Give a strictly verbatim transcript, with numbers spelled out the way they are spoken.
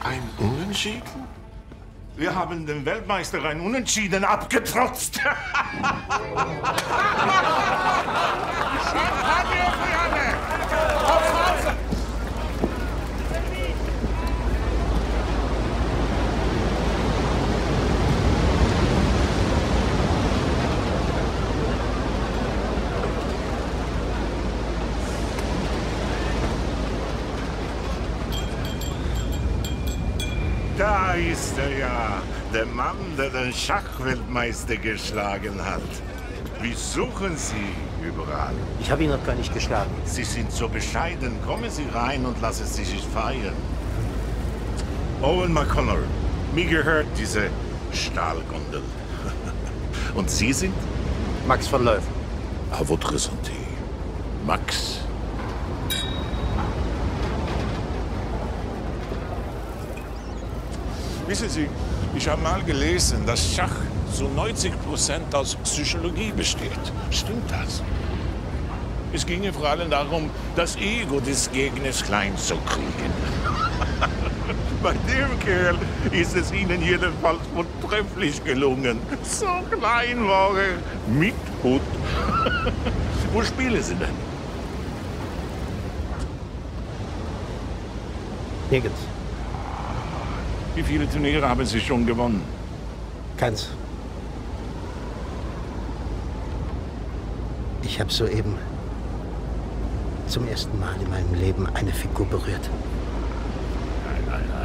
Ein Unentschieden? Wir haben den Weltmeister ein Unentschieden abgetrotzt. Da ist er ja, der Mann, der den Schachweltmeister geschlagen hat. Wir suchen Sie überall. Ich habe ihn noch gar nicht geschlagen. Sie sind so bescheiden. Kommen Sie rein und lassen Sie sich feiern. Owen McConnor, mir gehört diese Stahlgondel. Und Sie sind? Max von Leuven. À votre santé, Max. Wissen Sie, ich habe mal gelesen, dass Schach zu neunzig Prozent aus Psychologie besteht. Stimmt das? Es ginge vor allem darum, das Ego des Gegners klein zu kriegen. Bei dem Kerl ist es Ihnen jedenfalls vortrefflich gelungen. So klein war er, mit Hut. Wo spielen Sie denn? Nirgends. Wie viele Turniere haben Sie schon gewonnen? Keins. Ich habe soeben zum ersten Mal in meinem Leben eine Figur berührt.